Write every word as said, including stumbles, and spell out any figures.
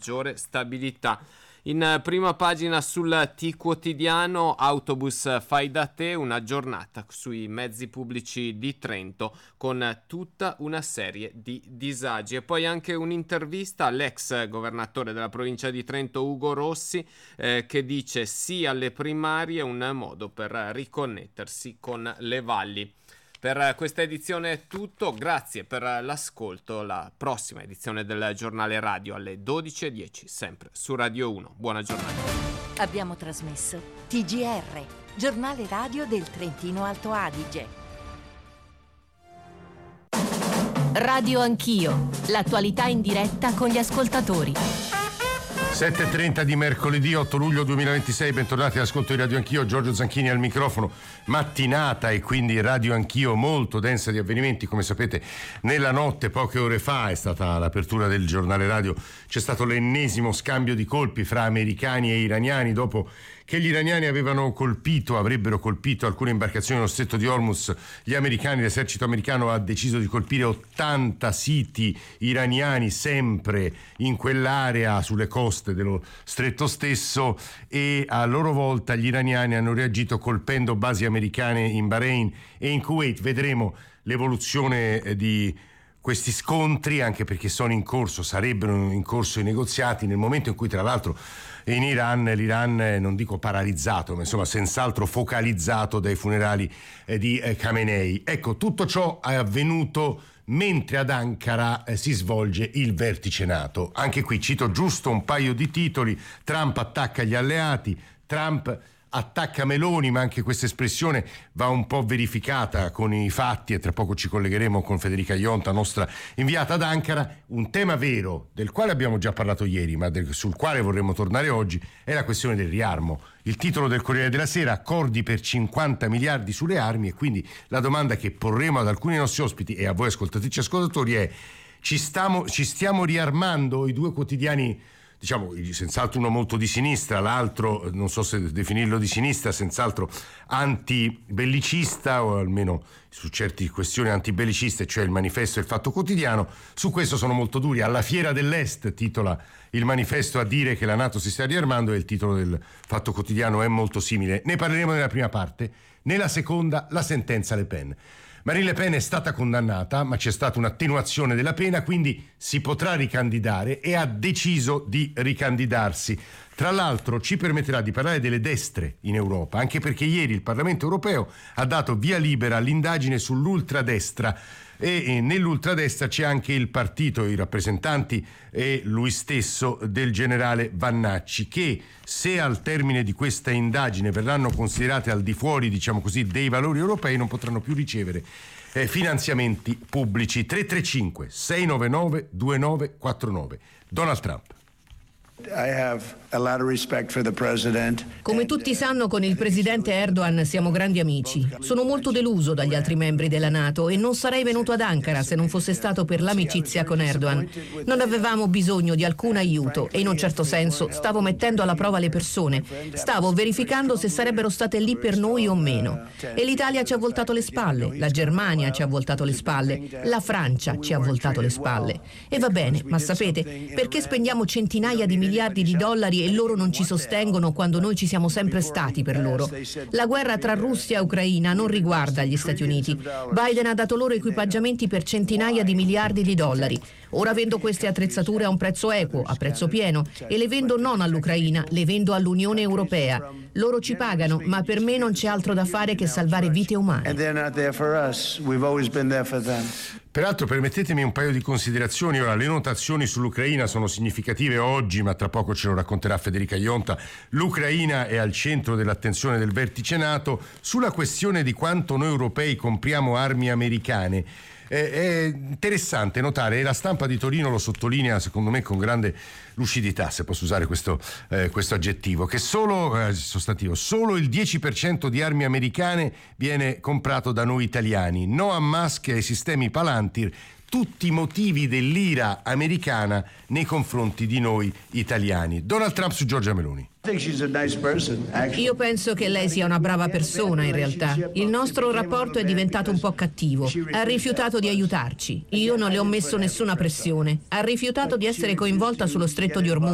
maggiore stabilità. In prima pagina sul T Quotidiano, autobus fai da te, una giornata sui mezzi pubblici di Trento con tutta una serie di disagi. E poi anche un'intervista all'ex governatore della provincia di Trento Ugo Rossi eh, che dice sì alle primarie, un modo per riconnettersi con le valli. Per questa edizione è tutto, grazie per l'ascolto. La prossima edizione del giornale radio alle dodici e dieci, sempre su Radio uno. Buona giornata. Abbiamo trasmesso T G R, giornale radio del Trentino Alto Adige. Radio Anch'io, l'attualità in diretta con gli ascoltatori. sette e trenta di mercoledì otto luglio duemilaventisei, bentornati all'ascolto di Radio Anch'io, Giorgio Zanchini al microfono. Mattinata e quindi Radio Anch'io molto densa di avvenimenti, come sapete nella notte, poche ore fa, è stata l'apertura del giornale radio, c'è stato l'ennesimo scambio di colpi fra americani e iraniani dopo che gli iraniani avevano colpito, avrebbero colpito alcune imbarcazioni nello stretto di Hormuz. Gli americani, l'esercito americano ha deciso di colpire ottanta siti iraniani sempre in quell'area sulle coste dello stretto stesso, e a loro volta gli iraniani hanno reagito colpendo basi americane in Bahrain e in Kuwait. Vedremo l'evoluzione di questi scontri, anche perché sono in corso, sarebbero in corso i negoziati nel momento in cui tra l'altro in Iran, l'Iran non dico paralizzato, ma insomma senz'altro focalizzato dai funerali eh, di eh, Khamenei. Ecco, tutto ciò è avvenuto mentre ad Ankara eh, si svolge il vertice NATO. Anche qui cito giusto un paio di titoli: Trump attacca gli alleati, Trump attacca Meloni, ma anche questa espressione va un po' verificata con i fatti e tra poco ci collegheremo con Federica Ionta, nostra inviata ad Ankara. Un tema vero del quale abbiamo già parlato ieri, ma del, sul quale vorremmo tornare oggi, è la questione del riarmo. Il titolo del Corriere della Sera: accordi per cinquanta miliardi sulle armi. E quindi la domanda che porremo ad alcuni nostri ospiti e a voi ascoltatrici e ascoltatori è: ci stiamo, ci stiamo riarmando? I due quotidiani, diciamo, senz'altro uno molto di sinistra, l'altro non so se definirlo di sinistra, senz'altro antibellicista, o almeno su certe questioni antibelliciste, cioè il Manifesto e il Fatto Quotidiano, su questo sono molto duri. Alla Fiera dell'Est, titola il Manifesto, a dire che la NATO si sta riarmando, e il titolo del Fatto Quotidiano è molto simile. Ne parleremo nella prima parte. Nella seconda, la sentenza Le Pen. Marine Le Pen è stata condannata, ma c'è stata un'attenuazione della pena, quindi si potrà ricandidare, e ha deciso di ricandidarsi. Tra l'altro ci permetterà di parlare delle destre in Europa, anche perché ieri il Parlamento europeo ha dato via libera all'indagine sull'ultradestra, e nell'ultradestra c'è anche il partito, i rappresentanti e lui stesso del generale Vannacci, che se al termine di questa indagine verranno considerate al di fuori, diciamo così, dei valori europei, non potranno più ricevere eh, finanziamenti pubblici. Tre tre cinque sei nove nove due nove quattro nove. Donald Trump. I have a lot of respect for the president. Come tutti sanno, con il presidente Erdogan siamo grandi amici. Sono molto deluso dagli altri membri della NATO e non sarei venuto ad Ankara se non fosse stato per l'amicizia con Erdogan. Non avevamo bisogno di alcun aiuto e in un certo senso stavo mettendo alla prova le persone. Stavo verificando se sarebbero state lì per noi o meno. E l'Italia ci ha voltato le spalle, la Germania ci ha voltato le spalle, la Francia ci ha voltato le spalle. E va bene, ma sapete, perché spendiamo centinaia di miliardi di dollari e loro non ci sostengono quando noi ci siamo sempre stati per loro? La guerra tra Russia e Ucraina non riguarda gli Stati Uniti. Biden ha dato loro equipaggiamenti per centinaia di miliardi di dollari. Ora vendo queste attrezzature a un prezzo equo, a prezzo pieno, e le vendo non all'Ucraina, le vendo all'Unione Europea. Loro ci pagano, ma per me non c'è altro da fare che salvare vite umane. Peraltro, permettetemi un paio di considerazioni. Ora, le notazioni sull'Ucraina sono significative oggi, ma tra poco ce lo racconterà Federica Ionta. L'Ucraina è al centro dell'attenzione del vertice NATO. Sulla questione di quanto noi europei compriamo armi americane, eh, è interessante notare, e la Stampa di Torino lo sottolinea secondo me con grande lucidità, se posso usare questo, eh, questo aggettivo, che solo, eh, sostantivo, solo il dieci per cento di armi americane viene comprato da noi italiani. No a Musk e ai sistemi Palantir, tutti i motivi dell'ira americana nei confronti di noi italiani. Donald Trump su Giorgia Meloni. Io penso che lei sia una brava persona, in realtà. Il nostro rapporto è diventato un po' cattivo. Ha rifiutato di aiutarci. Io non le ho messo nessuna pressione. Ha rifiutato di essere coinvolta sullo stretto di Hormuz.